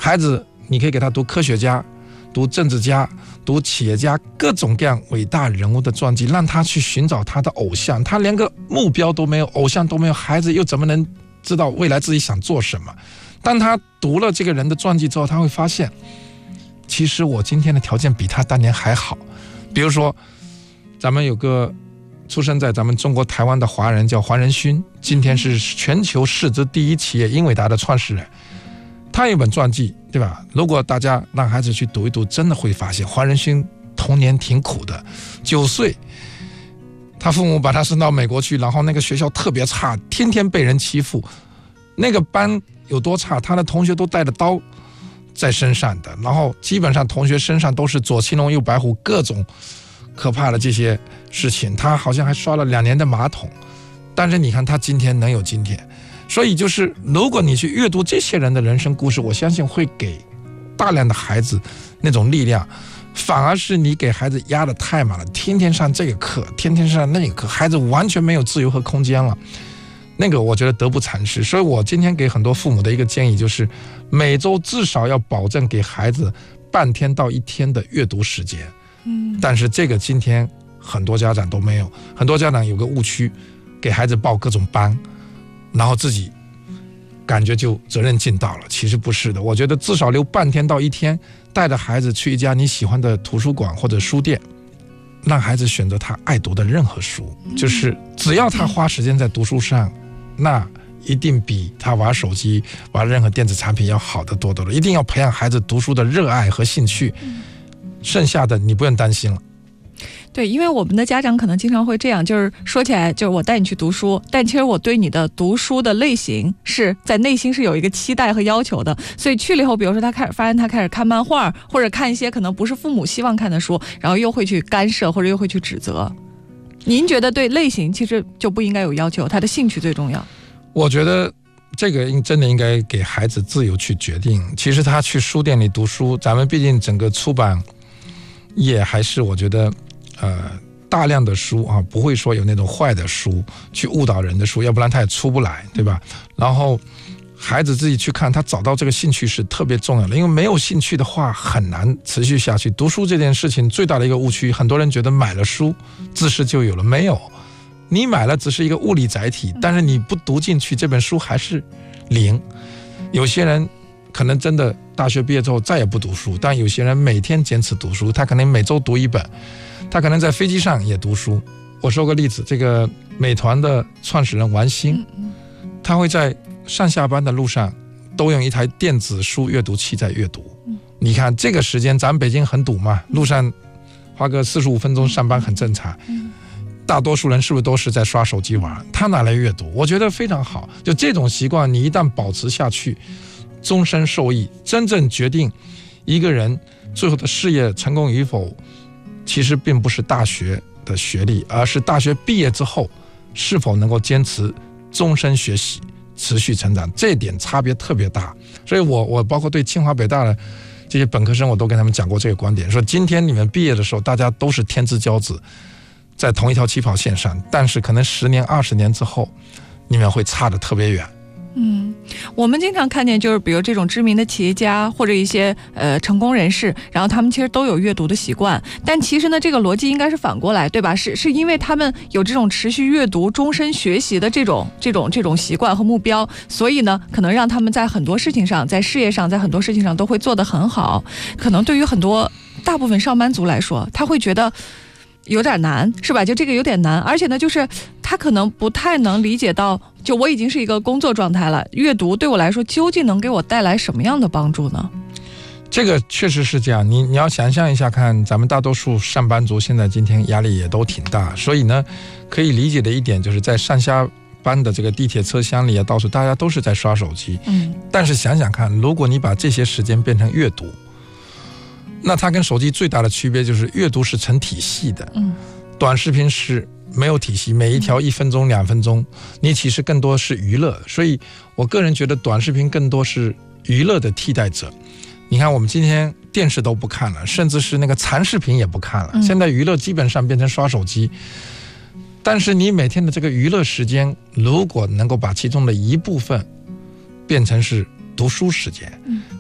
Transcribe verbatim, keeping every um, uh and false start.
孩子你可以给他读科学家，读政治家，读企业家，各种各样伟大人物的传记，让他去寻找他的偶像。他连个目标都没有，偶像都没有，孩子又怎么能知道未来自己想做什么？当他读了这个人的传记之后，他会发现其实我今天的条件比他当年还好。比如说咱们有个出生在咱们中国台湾的华人叫黄仁勋，今天是全球市值第一企业英伟达的创始人。他有本传记，对吧？如果大家让孩子去读一读，真的会发现黄仁勋童年挺苦的。九岁他父母把他送到美国去，然后那个学校特别差，天天被人欺负。那个班有多差，他的同学都带着刀在身上的，然后基本上同学身上都是左青龙右白虎，各种可怕的这些事情。他好像还刷了两年的马桶，但是你看他今天能有今天。所以就是如果你去阅读这些人的人生故事，我相信会给大量的孩子那种力量。反而是你给孩子压得太满了，天天上这个课，天天上那个课，孩子完全没有自由和空间了，那个我觉得得不偿失。所以我今天给很多父母的一个建议就是，每周至少要保证给孩子半天到一天的阅读时间。嗯，但是这个今天很多家长都没有，很多家长有个误区，给孩子报各种班，然后自己感觉就责任尽到了，其实不是的。我觉得至少留半天到一天，带着孩子去一家你喜欢的图书馆或者书店，让孩子选择他爱读的任何书，就是只要他花时间在读书上，那一定比他玩手机玩任何电子产品要好得多多了。一定要培养孩子读书的热爱和兴趣，剩下的你不用担心了。 对，因为我们的家长可能经常会这样，就是说起来就是我带你去读书，但其实我对你的读书的类型是在内心是有一个期待和要求的，所以去了以后，比如说他开始发现他开始看漫画，或者看一些可能不是父母希望看的书，然后又会去干涉或者又会去指责。您觉得对类型其实就不应该有要求，他的兴趣最重要？ 我觉得这个真的应该给孩子自由去决定。其实他去书店里读书，咱们毕竟整个出版业还是我觉得呃，大量的书啊，不会说有那种坏的书去误导人的书，要不然他也出不来，对吧？然后孩子自己去看，他找到这个兴趣是特别重要的，因为没有兴趣的话很难持续下去。读书这件事情最大的一个误区，很多人觉得买了书知识就有了，没有，你买了只是一个物理载体，但是你不读进去，这本书还是零。有些人可能真的大学毕业之后再也不读书，但有些人每天坚持读书，他可能每周读一本，他可能在飞机上也读书。我说个例子，这个美团的创始人王兴，他会在上下班的路上都用一台电子书阅读器在阅读。你看这个时间，咱们北京很堵嘛，路上花个四十五分钟上班很正常，大多数人是不是都是在刷手机玩？他拿来阅读，我觉得非常好。就这种习惯，你一旦保持下去，终身受益。真正决定一个人最后的事业成功与否，其实并不是大学的学历，而是大学毕业之后是否能够坚持终身学习，持续成长，这点差别特别大。所以我我包括对清华北大的这些本科生，我都跟他们讲过这个观点，说今天你们毕业的时候，大家都是天之骄子，在同一条起跑线上，但是可能十年二十年之后，你们会差得特别远。 嗯，我们经常看见就是比如这种知名的企业家或者一些呃成功人士，然后他们其实都有阅读的习惯，但其实呢这个逻辑应该是反过来，对吧？是是因为他们有这种持续阅读终身学习的这种这种这种习惯和目标，所以呢可能让他们在很多事情上，在事业上，在很多事情上都会做得很好。可能对于很多大部分上班族来说，他会觉得有点难，是吧？就这个有点难，而且呢就是他可能不太能理解到，就我已经是一个工作状态了，阅读对我来说究竟能给我带来什么样的帮助呢？ 这个确实是这样，你你要想象一下看，咱们大多数上班族现在今天压力也都挺大，所以呢可以理解的一点就是在上下班的这个地铁车厢里啊，到处大家都是在刷手机。嗯，但是想想看，如果你把这些时间变成阅读，那它跟手机最大的区别就是阅读是成体系的，嗯，短视频是没有体系，每一条一分钟两分钟，你其实更多是娱乐。所以我个人觉得短视频更多是娱乐的替代者。你看我们今天电视都不看了，甚至是那个长视频也不看了，现在娱乐基本上变成刷手机。但是你每天的这个娱乐时间，如果能够把其中的一部分变成是读书时间，